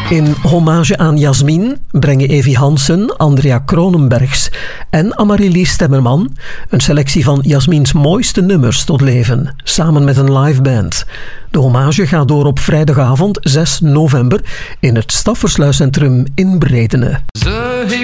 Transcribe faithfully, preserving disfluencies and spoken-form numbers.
In hommage aan Jasmin brengen Evie Hansen, Andrea Kronenbergs en Amarylie Stemmerman een selectie van Jasmins mooiste nummers tot leven, samen met een liveband. De hommage gaat door op vrijdagavond zes november in het Staffersluiscentrum in Bredene. Ze heeft